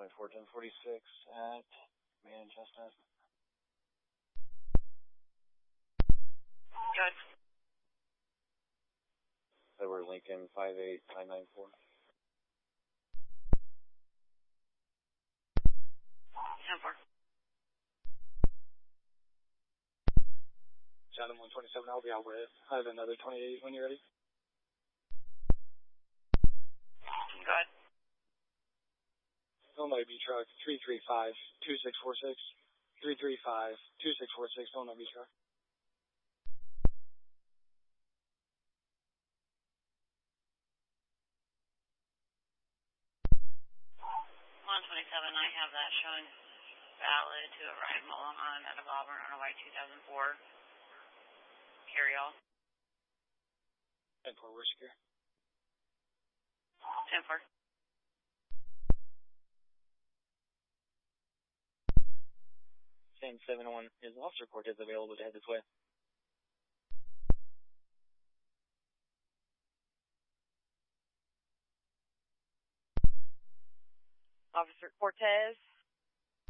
1046 at Manchester. Good. Edward Lincoln 58994. 10-4. John 127, I'll be out with. I have another 28 when you're ready. Go ahead. Illinois B truck 335-2646. 335-2646, Illinois B truck. 127, I have that showing valid to arrive Mulholland out of Auburn on a white 2004. Carry all. 10-4, we're secure. 10-4. Same 7-1. Is Officer Cortez available to head this way? Officer Cortez.